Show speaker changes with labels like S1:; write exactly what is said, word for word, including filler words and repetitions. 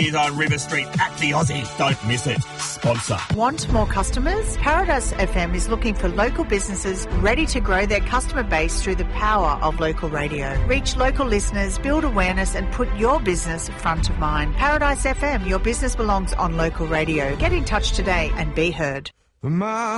S1: is on River Street at the Aussie. Don't miss it. Sponsor.
S2: Want more customers? Paradise F M is looking for local businesses ready to grow their customer base through the power of local radio. Reach local listeners, build awareness and put your business front of mind. Paradise F M, your business belongs on local radio. Get in touch today and be heard.
S3: My